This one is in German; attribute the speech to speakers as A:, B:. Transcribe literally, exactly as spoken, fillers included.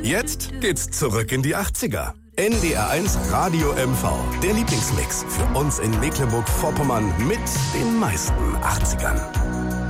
A: Jetzt geht's zurück in die achtziger. N D R eins Radio M V, der Lieblingsmix für uns in Mecklenburg-Vorpommern mit den meisten achtzigern.